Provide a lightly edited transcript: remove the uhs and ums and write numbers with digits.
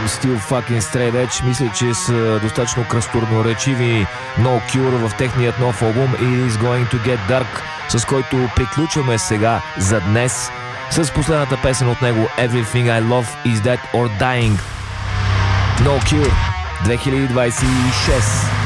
Still Fucking Straight Edge. Мисля, че са достатъчно кръстурноречиви No Cure в техният нов албум It Is Going To Get Dark, с който приключваме сега за днес с последната песен от него Everything I Love Is Dead or Dying. No Cure 2026.